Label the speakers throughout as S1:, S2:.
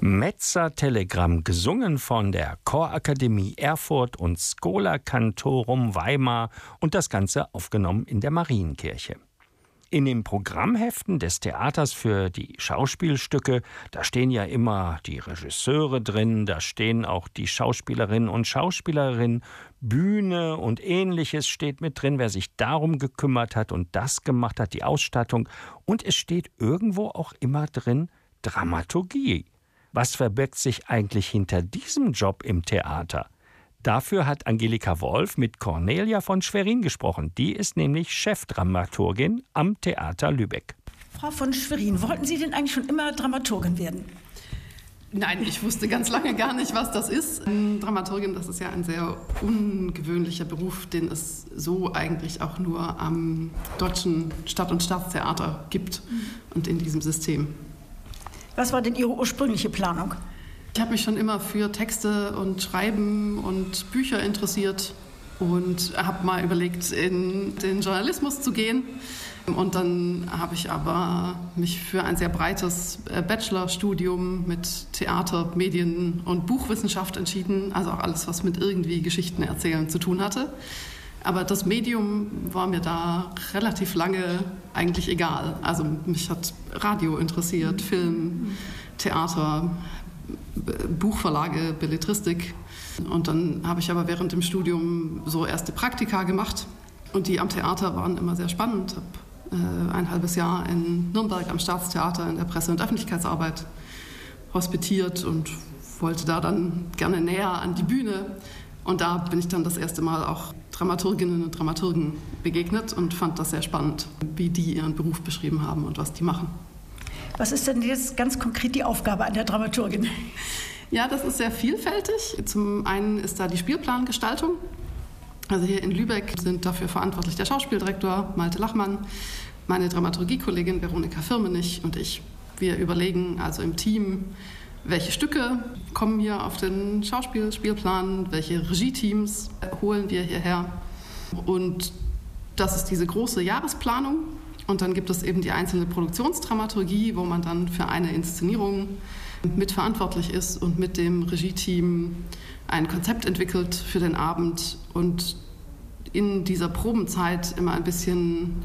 S1: Metzer-Telegramm, gesungen von der Chorakademie Erfurt und Schola Cantorum Weimar und das Ganze aufgenommen in der Marienkirche. In den Programmheften des Theaters für die Schauspielstücke, da stehen ja immer die Regisseure drin, da stehen auch die Schauspielerinnen und Schauspielerinnen, Bühne und Ähnliches steht mit drin, wer sich darum gekümmert hat und das gemacht hat, die Ausstattung. Und es steht irgendwo auch immer drin Dramaturgie. Was verbirgt sich eigentlich hinter diesem Job im Theater? Dafür hat Angelika Wolf mit Cornelia von Schwerin gesprochen. Die ist nämlich Chefdramaturgin am Theater Lübeck.
S2: Frau von Schwerin, wollten Sie denn eigentlich schon immer Dramaturgin werden?
S3: Nein, ich wusste ganz lange gar nicht, was das ist. Dramaturgin, das ist ja ein sehr ungewöhnlicher Beruf, den es so eigentlich auch nur am Deutschen Stadt- und Staatstheater gibt und in diesem System.
S2: Was war denn Ihre ursprüngliche Planung?
S3: Ich habe mich schon immer für Texte und Schreiben und Bücher interessiert und habe mal überlegt, in den Journalismus zu gehen. Und dann habe ich aber mich für ein sehr breites Bachelorstudium mit Theater, Medien und Buchwissenschaft entschieden. Also auch alles, was mit irgendwie Geschichten erzählen zu tun hatte. Aber das Medium war mir da relativ lange eigentlich egal. Also mich hat Radio interessiert, Film, Theater, Buchverlage, Belletristik. Und dann habe ich aber während dem Studium so erste Praktika gemacht. Und die am Theater waren immer sehr spannend. Ich habe ein halbes Jahr in Nürnberg am Staatstheater in der Presse- und Öffentlichkeitsarbeit hospitiert und wollte da dann gerne näher an die Bühne. Und da bin ich dann das erste Mal auch Dramaturginnen und Dramaturgen begegnet und fand das sehr spannend, wie die ihren Beruf beschrieben haben und was die machen.
S2: Was ist denn jetzt ganz konkret die Aufgabe an der Dramaturgin?
S3: Ja, das ist sehr vielfältig. Zum einen ist da die Spielplangestaltung. Also hier in Lübeck sind dafür verantwortlich der Schauspieldirektor Malte Lachmann, meine Dramaturgiekollegin Veronika Firmenich und ich. Wir überlegen also im Team, welche Stücke kommen hier auf den Schauspielplan, welche Regieteams holen wir hierher. Und das ist diese große Jahresplanung. Und dann gibt es eben die einzelne Produktionsdramaturgie, wo man dann für eine Inszenierung mitverantwortlich ist und mit dem Regie-Team ein Konzept entwickelt für den Abend und in dieser Probenzeit immer ein bisschen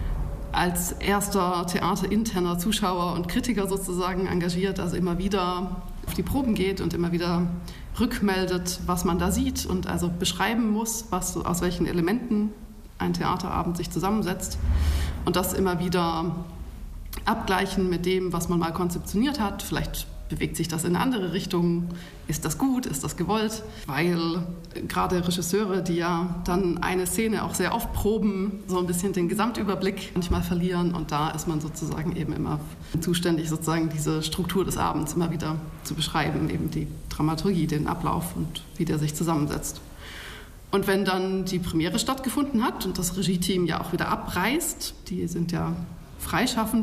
S3: als erster theaterinterner Zuschauer und Kritiker sozusagen engagiert, also immer wieder auf die Proben geht und immer wieder rückmeldet, was man da sieht und also beschreiben muss, aus welchen Elementen ein Theaterabend sich zusammensetzt und das immer wieder abgleichen mit dem, was man mal konzeptioniert hat. Vielleicht bewegt sich das in eine andere Richtung. Ist das gut? Ist das gewollt? Weil gerade Regisseure, die ja dann eine Szene auch sehr oft proben, so ein bisschen den Gesamtüberblick manchmal verlieren. Und da ist man sozusagen eben immer zuständig, sozusagen diese Struktur des Abends immer wieder zu beschreiben, eben die Dramaturgie, den Ablauf und wie der sich zusammensetzt. Und wenn dann die Premiere stattgefunden hat und das Regie-Team ja auch wieder abreist, die sind ja freischaffend,